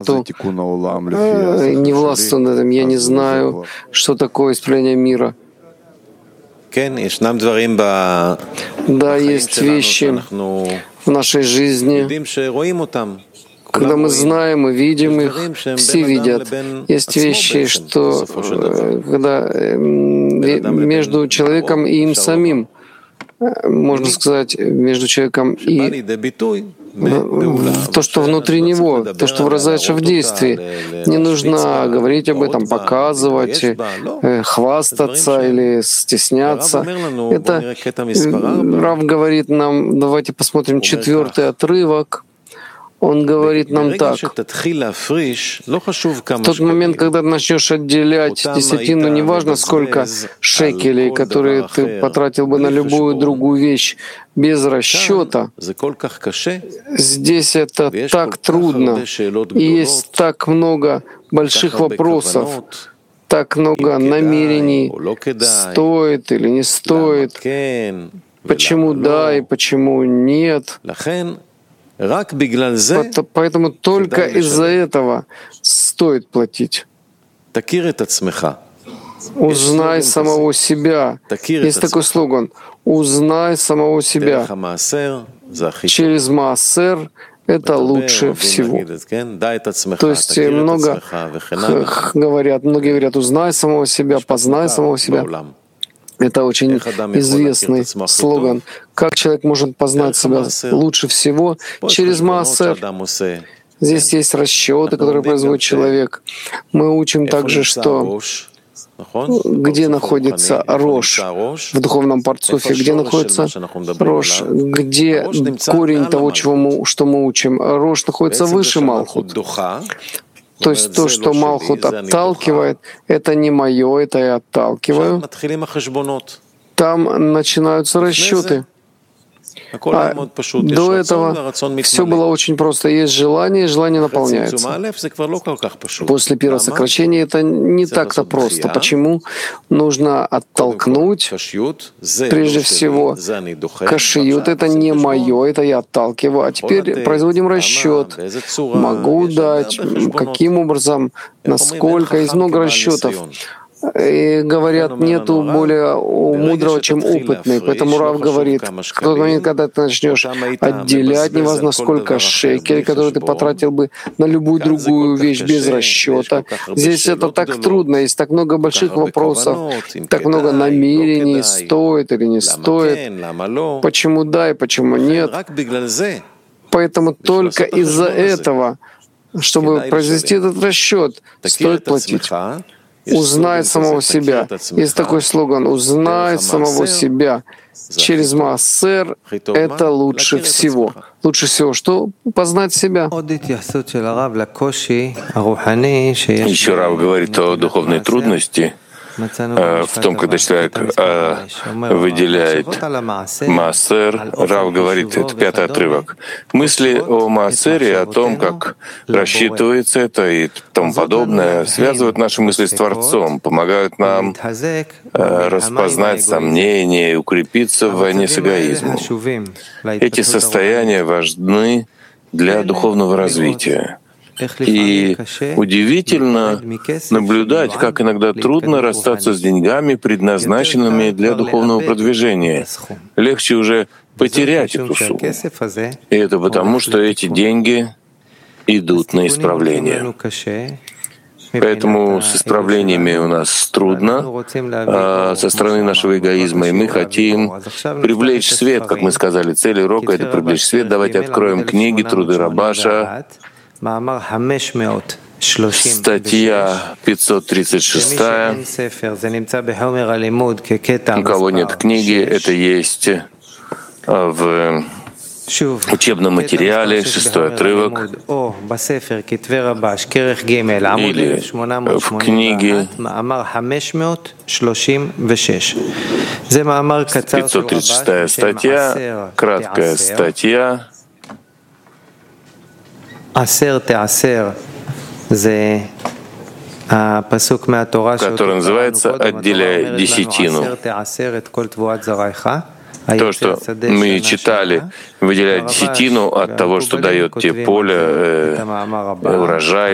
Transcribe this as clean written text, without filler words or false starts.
нету, не властвую над этим, я не знаю, что такое исправление мира. Да, есть вещи в нашей жизни, когда мы знаем и видим их, все видят. Есть вещи, что когда между человеком и им самим, можно сказать, между человеком и то, что внутри него, то, что выражается в действии. Не нужно говорить об этом, показывать, хвастаться или стесняться. Это Рав говорит нам, давайте посмотрим 4-й отрывок. Он говорит нам так: в тот момент, когда ты начнешь отделять десятину, неважно сколько шекелей, которые ты потратил бы на любую другую вещь, без расчета, здесь это так трудно, и есть так много больших вопросов, так много намерений, стоит или не стоит, почему да и почему нет. Поэтому только из-за этого стоит платить. Узнай самого себя. Есть такой слоган: узнай самого себя. Через маасер это лучше всего. То есть многие говорят, узнай самого себя, познай самого себя. Это очень известный слоган. Как человек может познать себя лучше всего? Через маасер. Здесь есть расчеты, которые производит человек. Мы учим также, что где находится рош в духовном парцуфе, где находится рош, где корень того, что мы учим. Рош находится выше Малхут. То есть то, что Малхут отталкивает, это не мое, это я отталкиваю. Там начинаются расчеты. А до этого все было очень просто. Есть желание, и желание наполняется. После первого сокращения это не так-то просто. Почему? Нужно оттолкнуть, прежде всего, кашиют. Это не мое, это я отталкиваю. А теперь производим расчет. Могу дать, каким образом, насколько. Есть много расчетов. И говорят, нету более мудрого, чем опытный. Поэтому Рав говорит, в тот момент, когда ты начнешь отделять, неважно сколько шекелей, которые ты потратил бы на любую другую вещь без расчета. Здесь это так трудно, есть так много больших вопросов, так много намерений, стоит или не стоит, почему да и почему нет. Поэтому только из-за этого, чтобы произвести этот расчет, стоит платить. Узнай самого себя. Есть такой слоган: узнай самого себя. Через маасер это лучше всего. Лучше всего что? Познать себя. Еще Рав говорит о духовной трудности, в том, когда человек выделяет маасер. Рав говорит, это 5-й отрывок. Мысли о маасере, о том, как рассчитывается это и тому подобное, связывают наши мысли с Творцом, помогают нам распознать сомнения и укрепиться в войне с эгоизмом. Эти состояния важны для духовного развития. И удивительно наблюдать, как иногда трудно расстаться с деньгами, предназначенными для духовного продвижения. Легче уже потерять эту сумму. И это потому, что эти деньги идут на исправление. Поэтому с исправлениями у нас трудно со стороны нашего эгоизма, и мы хотим привлечь свет, как мы сказали. Цель урока — это привлечь свет. Давайте откроем книги «Труды Рабаша». Статья 536. У кого нет книги, это есть в учебном материале, 6-й отрывок, или в книге 536 статья, краткая статья, который называется «Отделяя десятину». То, что мы читали, выделяя десятину от того, что дает тебе поле, урожай,